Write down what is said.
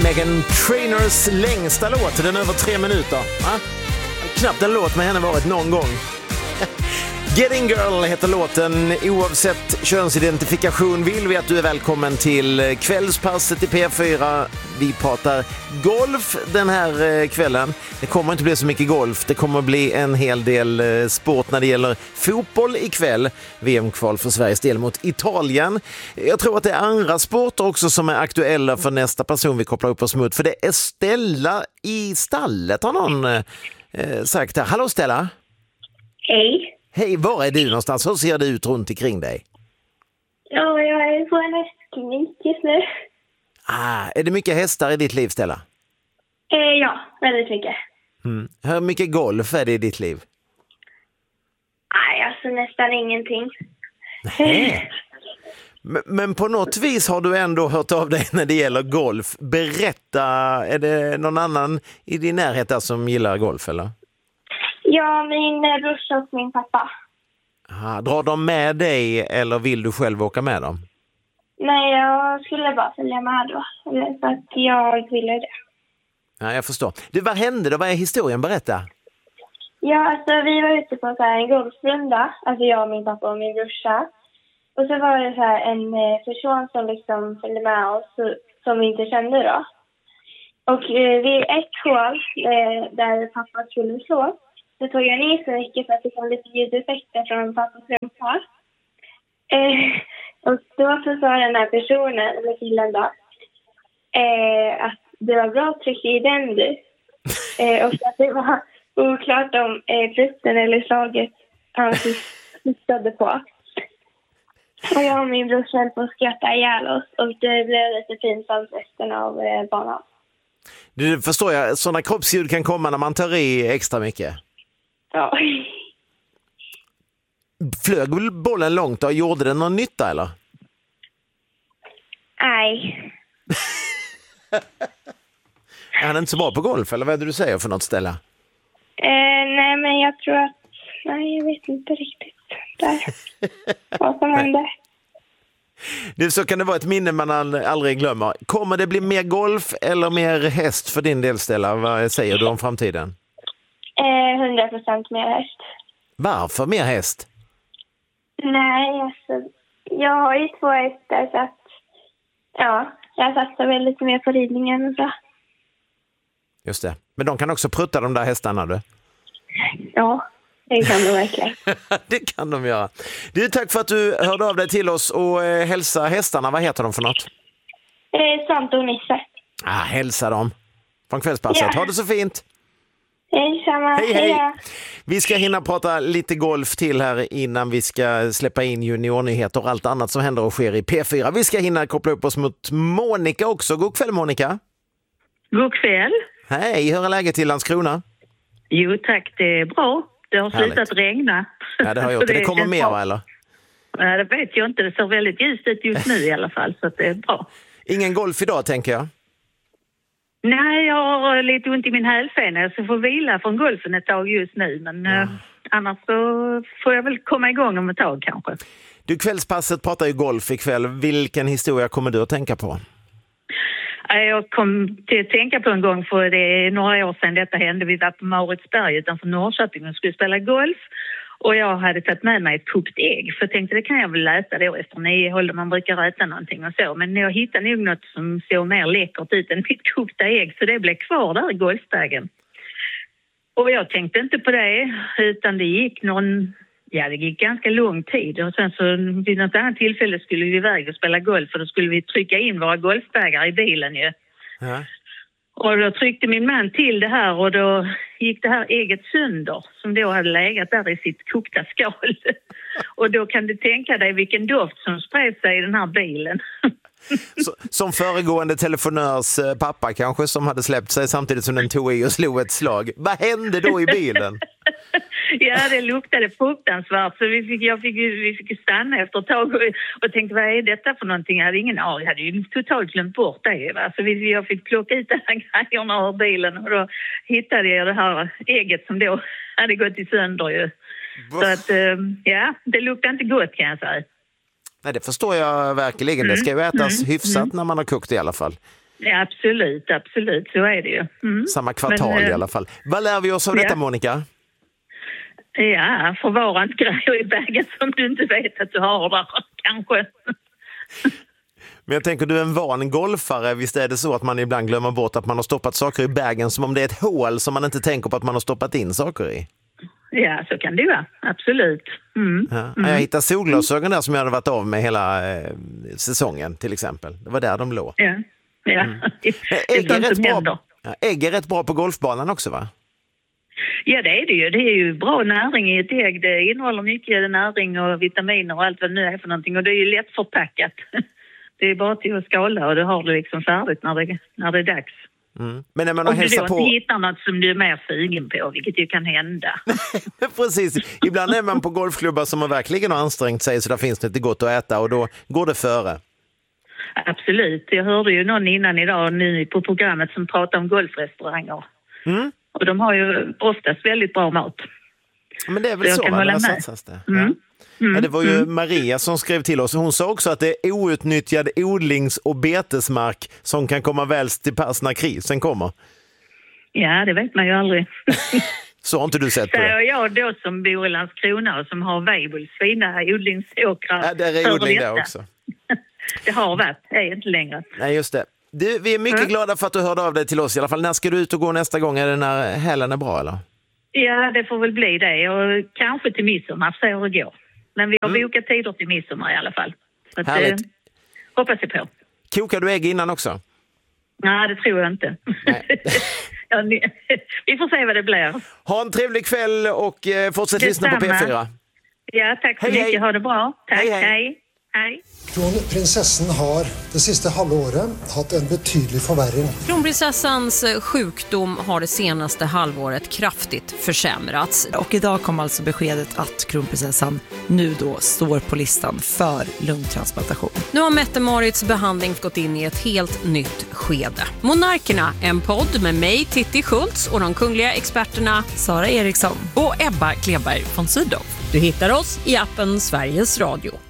Meghan Trainors längsta låt, den är över 3 minuter. Knappt en låt med henne varit någon gång. Getting Girl heter låten. Oavsett könsidentifikation vill vi att du är välkommen till kvällspasset i P4. Vi pratar golf den här kvällen. Det kommer inte bli så mycket golf. Det kommer bli en hel del sport när det gäller fotboll ikväll. VM-kval för Sveriges del mot Italien. Jag tror att det är andra sporter också som är aktuella för nästa person vi kopplar upp oss mot. För det är Stella i stallet, har någon sagt här. Hallå Stella! Hej. Hej, var är du någonstans? Hur ser det ut runt omkring dig? Ja, jag är på en hästklinik just nu. Är det mycket hästar i ditt liv, Stella? Ja, väldigt mycket. Hur mycket golf är det i ditt liv? Nej, alltså nästan ingenting. Nej. Men på något vis har du ändå hört av dig när det gäller golf. Berätta, är det någon annan i din närhet där som gillar golf, eller? Ja, min brorsa och min pappa. Drar de med dig eller vill du själv åka med dem? Nej, jag skulle bara följa med då. För att jag ville det. Ja, jag förstår. Du, vad hände då? Vad är historien? Berätta. Ja, alltså vi var ute på så här en golfrunda. Alltså jag, min pappa och min brorsa. Och så var det så här en person som liksom följde med oss som vi inte kände då. Och vid ett hål där pappa skulle slå. Så tog jag ner så mycket för att det kom lite ljudeffekter från pappas rumpa. Och då så sa den här personen, eller killen då, att det var bra tryck i den du. Och att det var oklart om flytten eller slaget han syftade på. Och jag och min brorsa höll på att skratta ihjäl oss och det blev lite pinsamt resten av banan. Du förstår jag, sådana kroppsljud kan komma när man tar i extra mycket. Ja. Flög bollen långt och gjorde den någon nytta eller? Nej. Är han inte så bra på golf eller vad är det du säger för något ställe? Nej men jag tror att... Nej, jag vet inte riktigt där. Vad som hände. Det så kan det vara ett minne man aldrig glömmer. Kommer det bli mer golf eller mer häst för din del Stella? Vad säger du om framtiden? 100% mer häst. Varför mer häst? Nej, alltså, jag har ju 2 hästar så att jag satsar väl lite mer på ridningen och så. Just det. Men de kan också prutta de där hästarna du? Ja, det kan de verkligen. Det kan de göra. Du, tack för att du hörde av dig till oss och hälsa hästarna. Vad heter de för något? Svante och Nisse. Hälsa dem från kvällspasset. Ja. Ha det så fint. Hej samma. Hej. Vi ska hinna prata lite golf till här innan vi ska släppa in juniornyheter och allt annat som händer och sker i P4. Vi ska hinna koppla upp oss mot Monica också. God kväll Monica. God kväll. Hej, hur är läget i Landskrona? Jo tack, det är bra. Det har slutat regna. Ja, det har gjort. Det kommer mer va, eller? Ja, det vet jag inte. Det ser väldigt ljust ut just nu i alla fall, så att det är bra. Ingen golf idag tänker jag. Nej, jag har lite ont i min hälsena så jag får vila från golfen ett tag just nu. Men annars så får jag väl komma igång om ett tag kanske. Du, kvällspasset pratar ju golf ikväll. Vilken historia kommer du att tänka på? Jag kom till att tänka på en gång för det är några år sedan detta hände. Vi var på Mauritsberg utanför Norrköping och skulle spela golf. Och jag hade tagit med mig ett kokt ägg. För jag tänkte det kan jag väl äta då efter 9 håll man brukar äta någonting och så. Men jag hittade nog något som såg mer läckert ut än mitt kokta ägg. Så det blev kvar där i golfbagen. Och jag tänkte inte på det utan det gick det gick ganska lång tid. Och sen så vid något annat tillfälle skulle vi iväg och spela golf. Och då skulle vi trycka in våra golfbagar i bilen ju. Ja. Och då tryckte min man till det här och då gick det här ägget sönder som då hade legat där i sitt kokta skal. Och då kan du tänka dig vilken doft som spred sig i den här bilen. Som föregående telefonörs pappa kanske som hade släppt sig samtidigt som den tog i och slog ett slag. Vad hände då i bilen? Ja, det luktade fruktansvärt så vi fick stanna efter ett tag och tänkte vad är detta för någonting? Jag hade ingen aning, jag hade ju totalt glömt bort det. Va? Så jag fick plocka ut den här grejerna ur bilen och då hittade jag det här ägget som då hade gått i sönder ju. Så att det luktade inte gott kan jag säga. Nej, det förstår jag verkligen. Det ska ju ätas hyfsat när man har kokt i alla fall. Ja, absolut, så är det ju. Samma kvartal i alla fall. Vad lär vi oss av detta, Monica? Ja, förvara inte grejer i bagen som du inte vet att du har där, kanske. Men jag tänker, du är en van golfare. Visst är det så att man ibland glömmer bort att man har stoppat saker i bagen som om det är ett hål som man inte tänker på att man har stoppat in saker i? Ja, så kan det vara. Absolut. Jag hittade solglasögon där som jag hade varit av med hela säsongen till exempel. Det var där de låg. Ja. Ägg är rätt bra på golfbanan också, va? Ja, det är det ju. Det är ju bra näring i ett ägg. Det innehåller mycket näring och vitaminer och allt vad det nu är för någonting. Och det är ju lätt förpackat. Det är bara till att skala och du har det liksom färdigt när det är dags. Men när man har om du då på... inte hittar något som du är mer sugen på, vilket ju kan hända. Precis. Ibland är man på golfklubbar som man verkligen har ansträngt sig så där finns det inte gott att äta och då går det före. Absolut. Jag hörde ju någon innan idag nu på programmet som pratade om golfrestauranger. Och de har ju oftast väldigt bra mat. Men det är väl så man satsas det. Ja, det var ju Maria som skrev till oss. Hon sa också att det är outnyttjad odlings- och betesmark som kan komma väl till pass när krisen kommer. Ja, det vet man ju aldrig. Så har inte du sett på det? Säger jag då som bor i Landskrona och som har Weibulls fina odlingsåkrar. Ja, där är odling där också. Det har varit, det är inte längre. Nej, just det. Vi är mycket glada för att du hörde av dig till oss i alla fall. När ska du ut och gå nästa gång? Är det när helgen är bra, eller? Ja, det får väl bli det. Och kanske till midsommar, så det går. Men vi har bokat tider till midsommar i alla fall. Så att, hoppas jag på. Kokar du ägg innan också? Nej, det tror jag inte. Vi får se vad det blir. Ha en trevlig kväll och fortsätt lyssna på P4. Ja, tack så mycket. Ha det bra. Tack, hej. Kronprinsessan har det sista halvåret haft en betydlig förvärring. Kronprinsessans sjukdom har det senaste halvåret kraftigt försämrats. Och idag kom alltså beskedet att kronprinsessan nu då står på listan för lungtransplantation. Nu har Mette-Marits behandling gått in i ett helt nytt skede. Monarkerna, en podd med mig, Titti Schultz, och de kungliga experterna Sara Eriksson och Ebba Kleberg von Sydow. Du hittar oss i appen Sveriges Radio.